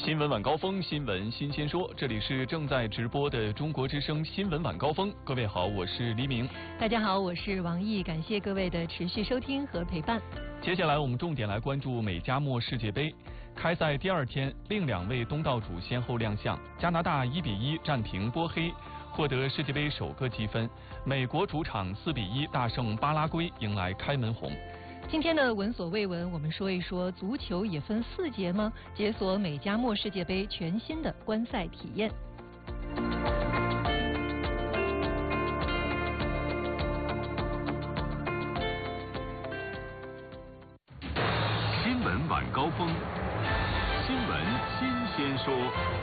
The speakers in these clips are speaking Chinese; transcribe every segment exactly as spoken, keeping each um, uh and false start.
新闻晚高峰，新闻新鲜说，这里是正在直播的中国之声新闻晚高峰。各位好，我是黎明。 大家好，我是王毅，感谢各位的持续收听和陪伴。 接下来我们重点来关注美加墨世界杯开赛第二天，另两位东道主先后亮相，加拿大一比一战平波黑，获得世界杯首个积分；美国主场四比一大胜巴拉圭，迎来开门红。 今天的闻所未闻，我们说一说足球也分四节吗？解锁美加墨世界杯全新的观赛体验。 新闻晚高峰，新闻新鲜说。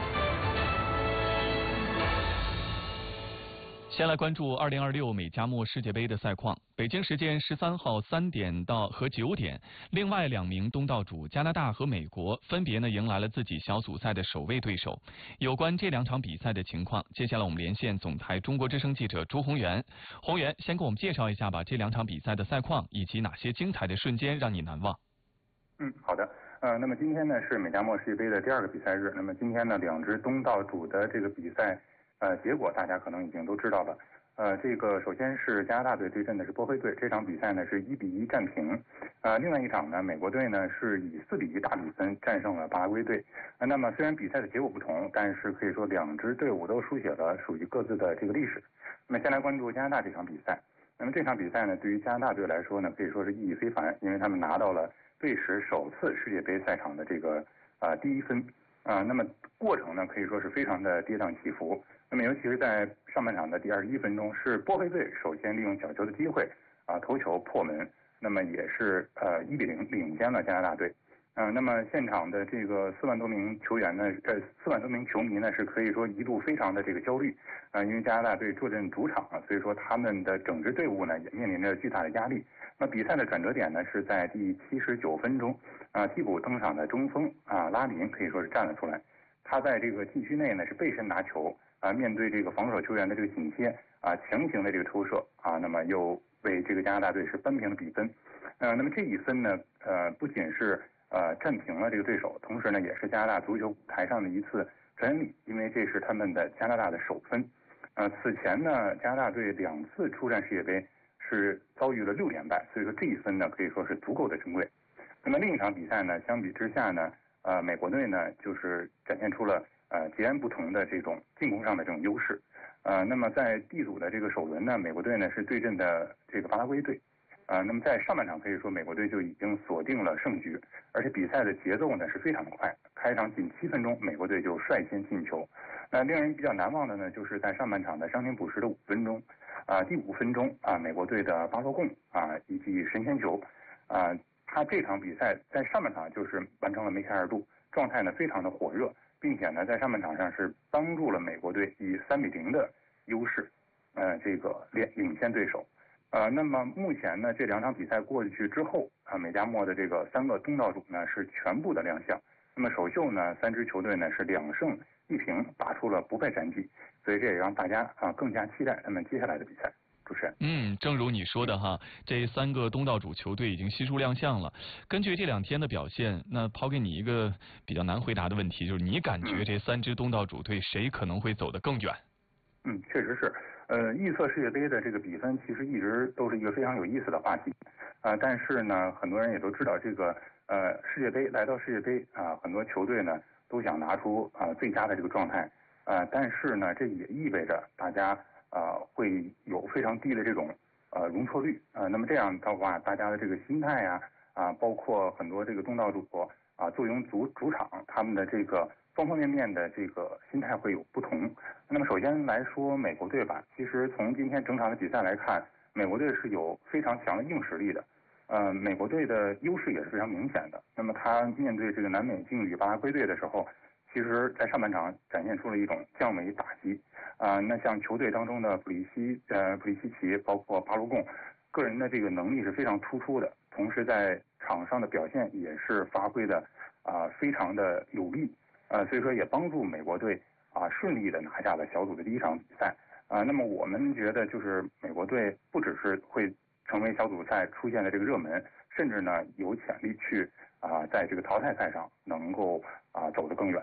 先来关注二零二六美加墨世界杯的赛况。北京时间十三号三点到和九点，另外两名东道主加拿大和美国分别呢迎来了自己小组赛的首位对手。有关这两场比赛的情况，接下来我们连线总台中国之声记者朱宏元。宏元，先给我们介绍一下吧，这两场比赛的赛况以及哪些精彩的瞬间让你难忘？ 嗯，好的。呃，那么今天呢是美加墨世界杯的第二个比赛日。那么今天呢，两支东道主的这个比赛。呃，结果大家可能已经都知道了。呃，这个首先是加拿大队对阵的是波黑队，这场比赛呢是一比一战平。呃，另外一场呢，美国队呢是以四比一大比分战胜了巴拉圭队。呃，那么虽然比赛的结果不同，但是可以说两支队伍都书写了属于各自的这个历史。那么先来关注加拿大这场比赛。那么这场比赛呢，对于加拿大队来说呢，可以说是意义非凡，因为他们拿到了队史首次世界杯赛场的这个呃第一分。啊、呃，那么过程呢可以说是非常的跌宕起伏。那么尤其是在上半场的第二十一分钟，是波黑队首先利用角球的机会啊头球破门，那么也是呃一比零领先了加拿大队。嗯、呃，那么现场的这个四万多名球员呢，呃四万多名球迷呢是可以说一度非常的这个焦虑啊、呃，因为加拿大队坐镇主场啊，所以说他们的整支队伍呢也面临着巨大的压力。那比赛的转折点呢是在第七十九分钟啊，替补登场的中锋啊拉林可以说是站了出来，他在这个禁区内呢是背身拿球。啊，面对这个防守球员的这个紧贴啊，强行的这个抽射啊，那么又为这个加拿大队是扳平了比分。呃，那么这一分呢，呃，不仅是呃战平了这个对手，同时呢，也是加拿大足球舞台上的一次专利，因为这是他们的加拿大的首分。呃，此前呢，加拿大队两次出战世界杯是遭遇了六连败，所以说这一分呢可以说是足够的珍贵。那么另一场比赛呢，相比之下呢，呃，美国队呢就是展现出了。呃，截然不同的这种进攻上的这种优势，呃，那么在 D 组的这个首轮呢，美国队呢是对阵的这个巴拉圭队，呃，那么在上半场可以说美国队就已经锁定了胜局，而且比赛的节奏呢是非常的快，开场仅七分钟，美国队就率先进球。那令人比较难忘的呢，就是在上半场的伤停补时的五分钟，啊、呃，第五分钟啊、呃，美国队的巴洛贡啊、呃、一记神仙球，啊、呃，他这场比赛在上半场就是完成了梅开二度，状态呢非常的火热。并且呢，在上半场上是帮助了美国队以三比零的优势，呃，这个领领先对手。呃，那么目前呢，这两场比赛过去之后啊，美加墨的这个三个东道主呢是全部的亮相。那么首秀呢，三支球队呢是两胜一平，打出了不败战绩，所以这也让大家啊更加期待他们接下来的比赛。主持人， 嗯，正如你说的哈，这三个东道主球队已经悉数亮相了。根据这两天的表现，那抛给你一个比较难回答的问题，就是你感觉这三支东道主队谁可能会走得更远？ 嗯，确实是。呃，预测世界杯的这个比分其实一直都是一个非常有意思的话题。啊、呃，但是呢，很多人也都知道这个呃世界杯来到世界杯啊、呃，很多球队呢都想拿出啊、呃、最佳的这个状态。啊、呃，但是呢，这也意味着大家。啊、呃，会有非常低的这种呃容错率啊、呃，那么这样的话，大家的这个心态呀啊、呃，包括很多这个东道主啊、呃，作为主主场，他们的这个方方面面的这个心态会有不同。那么首先来说，美国队吧，其实从今天整场的比赛来看，美国队是有非常强的硬实力的。呃，美国队的优势也是非常明显的。那么他面对这个南美劲旅巴拉圭队的时候。其实，在上半场展现出了一种降维打击，啊、呃，那像球队当中的普利西、呃普利西奇，包括巴洛贡，个人的这个能力是非常突出的，同时在场上的表现也是发挥的啊、呃、非常的有力，呃，所以说也帮助美国队啊、呃、顺利的拿下了小组的第一场比赛啊、呃。那么我们觉得，就是美国队不只是会成为小组赛出现的这个热门，甚至呢有潜力去啊、呃、在这个淘汰赛上能够啊、呃、走得更远。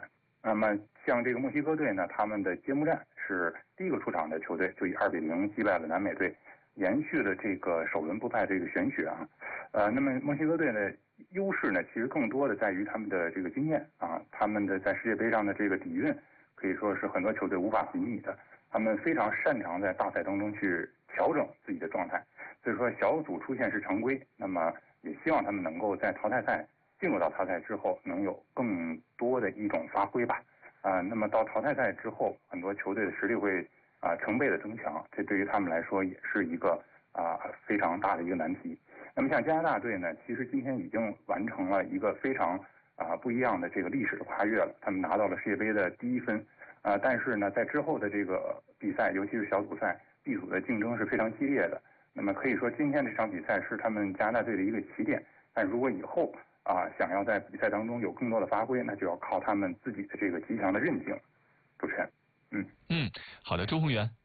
那么像这个墨西哥队呢，他们的揭幕战是第一个出场的球队，就以二比零击败了南美队，延续了这个首轮不败这个玄学啊。呃，那么墨西哥队的优势呢，其实更多的在于他们的这个经验啊，他们的在世界杯上的这个底蕴，可以说是很多球队无法比拟的。他们非常擅长在大赛当中去调整自己的状态，所以说小组出线是常规，那么也希望他们能够在淘汰赛进入到淘汰赛之后，能有更多的一种发挥吧。啊、呃，那么到淘汰赛之后，很多球队的实力会啊、呃、成倍的增强，这对于他们来说也是一个啊、呃、非常大的一个难题。那么像加拿大队呢，其实今天已经完成了一个非常啊、呃、不一样的这个历史的跨越了，他们拿到了世界杯的第一分。啊、呃，但是呢，在之后的这个比赛，尤其是小组赛，B组的竞争是非常激烈的。那么可以说，今天这场比赛是他们加拿大队的一个起点。但如果以后啊、呃、想要在比赛当中有更多的发挥，那就要靠他们自己的这个极强的韧性。主持人，嗯嗯，好的，周宏源。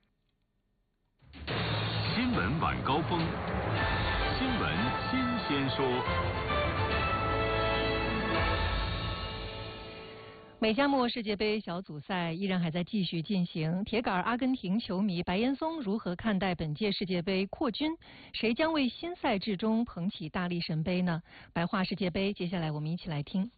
新闻晚高峰，新闻新鲜说。 美加墨世界杯小组赛依然还在继续进行。铁杆阿根廷球迷白岩松如何看待本届世界杯扩军？谁将为新赛制中捧起大力神杯呢？白话世界杯，接下来我们一起来听。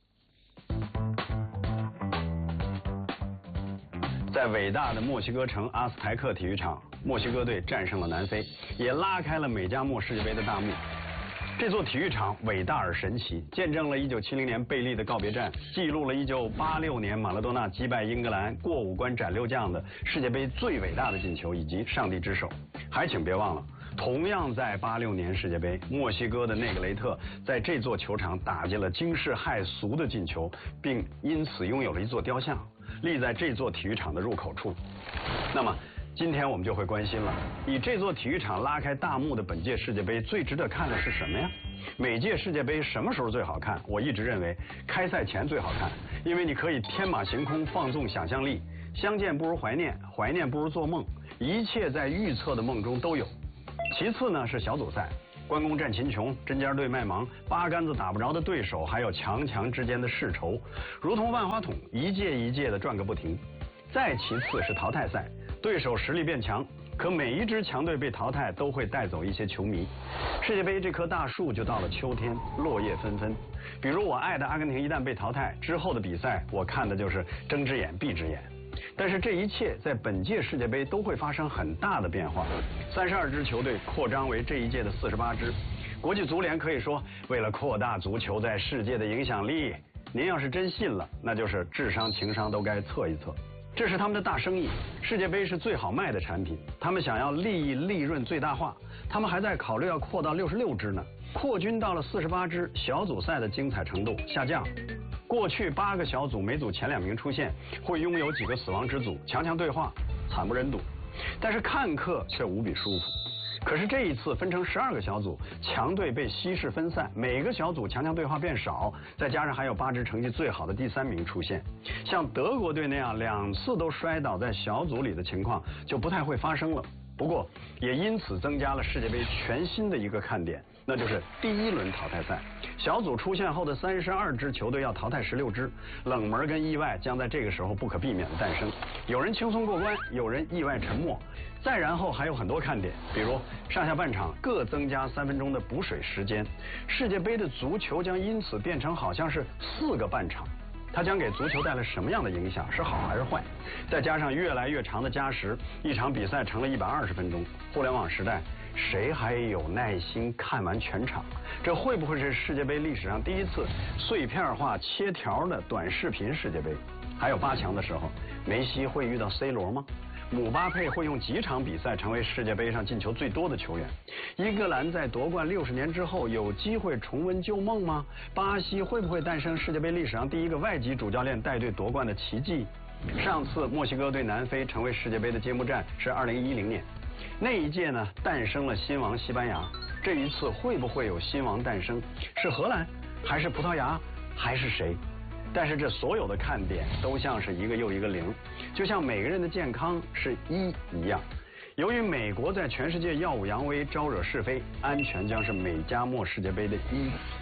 在伟大的墨西哥城阿斯台克体育场，墨西哥队战胜了南非，也拉开了美加墨世界杯的大幕。这座体育场伟大而神奇，见证了一九七零年贝利的告别战，记录了一九八六年马拉多纳击败英格兰过五关斩六将的世界杯最伟大的进球以及上帝之手。还请别忘了，同样在八六年世界杯，墨西哥的内格雷特在这座球场打进了惊世骇俗的进球，并因此拥有了一座雕像，立在这座体育场的入口处。那么今天我们就会关心了，以这座体育场拉开大幕的本届世界杯最值得看的是什么呀？每届世界杯什么时候最好看？我一直认为开赛前最好看，因为你可以天马行空，放纵想象力，相见不如怀念，怀念不如做梦，一切在预测的梦中都有。其次呢是小组赛，关公战秦琼，针尖对麦芒，八竿子打不着的对手，还有强强之间的世仇，如同万花筒，一届一届的转个不停。再其次是淘汰赛，对手实力变强，可每一支强队被淘汰都会带走一些球迷。世界杯这棵大树就到了秋天，落叶纷纷。比如我爱的阿根廷一旦被淘汰之后的比赛，我看的就是睁只眼闭只眼。但是这一切在本届世界杯都会发生很大的变化，三十二支球队扩张为这一届的四十八支。国际足联可以说，为了扩大足球在世界的影响力，您要是真信了，那就是智商情商都该测一测。这是他们的大生意，世界杯是最好卖的产品，他们想要利益利润最大化，他们还在考虑要扩到六十六支呢。扩军到了四十八支，小组赛的精彩程度下降。过去八个小组每组前两名出现，会拥有几个死亡之组，强强对话，惨不忍睹。但是看客却无比舒服。可是这一次分成十二个小组，强队被稀释分散，每个小组强强对话变少，再加上还有八支成绩最好的第三名出现，像德国队那样两次都摔倒在小组里的情况就不太会发生了。不过也因此增加了世界杯全新的一个看点，那就是第一轮淘汰赛。小组出现后的三十二支球队要淘汰十六支，冷门跟意外将在这个时候不可避免的诞生。有人轻松过关，有人意外沉没。再然后还有很多看点，比如上下半场各增加三分钟的补水时间。世界杯的足球将因此变成好像是四个半场。它将给足球带来什么样的影响？是好还是坏？再加上越来越长的加时，一场比赛成了一百二十分钟。互联网时代，谁还有耐心看完全场？这会不会是世界杯历史上第一次碎片化切条的短视频世界杯？还有八强的时候，梅西会遇到 C 罗吗？姆巴佩会用几场比赛成为世界杯上进球最多的球员？英格兰在夺冠六十年之后有机会重温旧梦吗？巴西会不会诞生世界杯历史上第一个外籍主教练带队夺冠的奇迹？上次墨西哥对南非成为世界杯的揭幕战是二零一零年，那一届呢诞生了新王西班牙。这一次会不会有新王诞生？是荷兰还是葡萄牙还是谁？但是这所有的看点都像是一个又一个零，就像每个人的健康是一一样。由于美国在全世界耀武扬威，招惹是非，安全将是美加墨世界杯的一。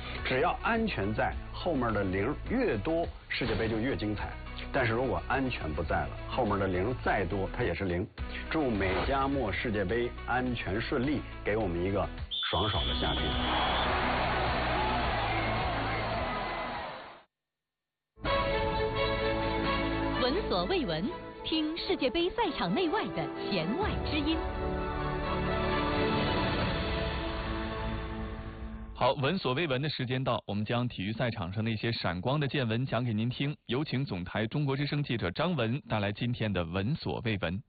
只要安全在，后面的零越多，世界杯就越精彩。但是如果安全不在了，后面的零再多，它也是零。祝美加墨世界杯安全顺利，给我们一个爽爽的夏天。 闻所未闻，听世界杯赛场内外的弦外之音。 好，闻所未闻的时间到，我们将体育赛场上那些闪光的见闻讲给您听。有请总台中国之声记者张文带来今天的闻所未闻。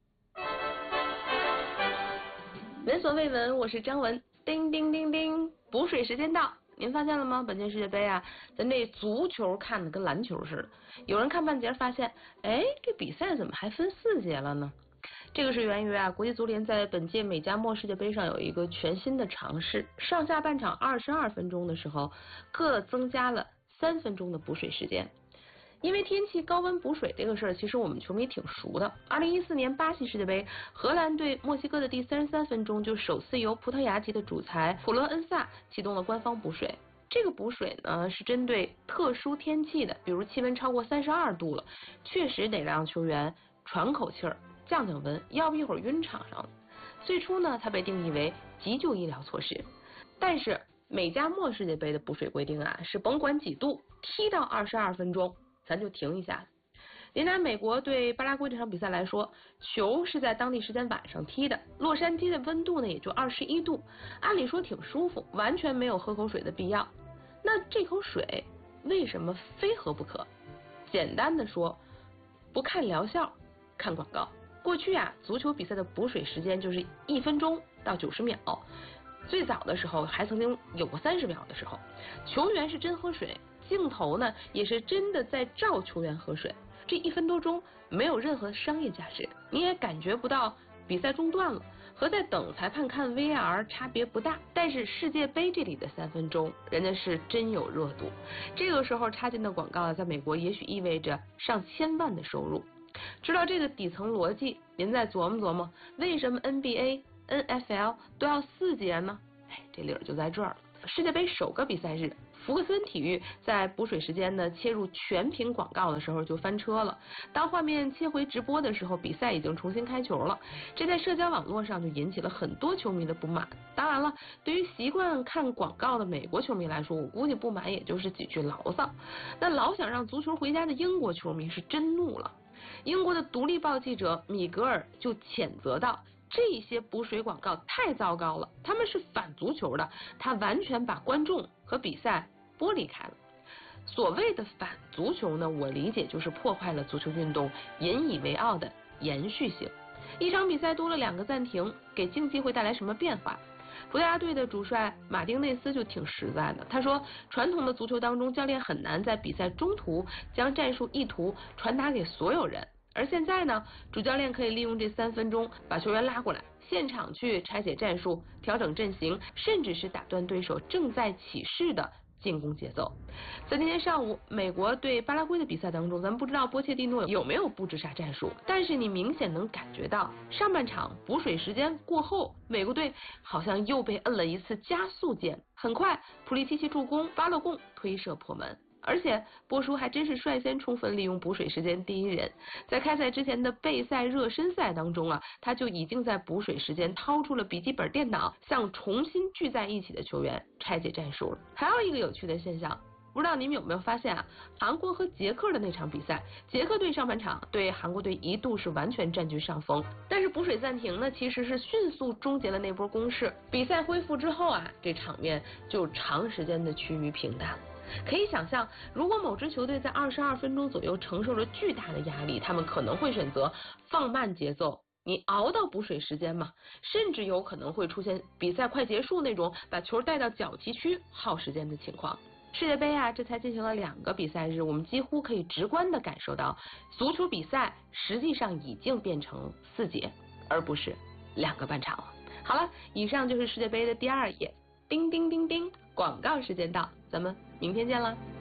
闻所未闻，我是张文。叮叮叮叮，补水时间到。您发现了吗？本届世界杯啊，咱这足球看的跟篮球似的。有人看半截发现，哎，这比赛怎么还分四节了呢？这个是源于啊，国际足联在本届美加墨世界杯上有一个全新的尝试，上下半场二十二分钟的时候，各增加了三分钟的补水时间。因为天气高温补水这个事儿，其实我们球迷挺熟的。二零一四年巴西世界杯，荷兰对墨西哥的第三十三分钟，就首次由葡萄牙籍的主裁普罗恩萨启动了官方补水。这个补水呢，是针对特殊天气的，比如气温超过三十二度了，确实得让球员喘口气儿，降降温，要不一会儿晕场上了。最初呢，它被定义为急救医疗措施，但是美加墨世界杯的补水规定啊，是甭管几度，踢到二十二分钟。咱就停一下。连拿美国对巴拉圭这场比赛来说，球是在当地时间晚上踢的，洛杉矶的温度呢也就二十一度，按理说挺舒服，完全没有喝口水的必要。那这口水为什么非喝不可？简单的说，不看疗效，看广告。过去啊，足球比赛的补水时间就是一分钟到九十秒，最早的时候还曾经有过三十秒的时候，球员是真喝水。镜头呢也是真的在照球员喝水，这一分多钟没有任何商业价值，你也感觉不到比赛中断了，和在等裁判看 V R 差别不大。但是世界杯这里的三分钟，人家是真有热度，这个时候插进的广告在美国也许意味着上千万的收入。知道这个底层逻辑，您再琢磨琢磨，为什么 N B A、N F L 都要四节呢？哎，这理儿就在这儿了。世界杯首个比赛日，福克森体育在补水时间呢切入全屏广告的时候就翻车了。当画面切回直播的时候，比赛已经重新开球了，这在社交网络上就引起了很多球迷的不满。当然了，对于习惯看广告的美国球迷来说，我估计不满也就是几句牢骚。那老想让足球回家的英国球迷是真怒了。英国的独立报记者米格尔就谴责道，这些补水广告太糟糕了，他们是反足球的，他完全把观众和比赛剥离开了。所谓的反足球呢，我理解就是破坏了足球运动引以为傲的延续性。一场比赛多了两个暂停，给竞技会带来什么变化？葡萄牙队的主帅马丁内斯就挺实在的，他说传统的足球当中，教练很难在比赛中途将战术意图传达给所有人，而现在呢，主教练可以利用这三分钟把球员拉过来，现场去拆解战术、调整阵型，甚至是打断对手正在起势的进攻节奏。在今天上午美国对巴拉圭的比赛当中，咱们不知道波切蒂诺有没有布置啥战术，但是你明显能感觉到上半场补水时间过后，美国队好像又被摁了一次加速键，很快普利西奇助攻，巴勒贡推射破门。而且波叔还真是率先充分利用补水时间第一人，在开赛之前的备赛热身赛当中啊，他就已经在补水时间掏出了笔记本电脑，向重新聚在一起的球员拆解战术了。还有一个有趣的现象，不知道你们有没有发现啊？韩国和捷克的那场比赛，捷克队上半场对韩国队一度是完全占据上风，但是补水暂停呢，其实是迅速终结了那波攻势。比赛恢复之后啊，这场面就长时间的趋于平淡。可以想象，如果某支球队在二十二分钟左右承受着巨大的压力，他们可能会选择放慢节奏，你熬到补水时间嘛，甚至有可能会出现比赛快结束那种把球带到角旗区耗时间的情况。世界杯啊，这才进行了两个比赛日，我们几乎可以直观的感受到，足球比赛实际上已经变成四节，而不是两个半场了。好了，以上就是世界杯的第二页。叮叮叮叮，广告时间到，咱们明天见了。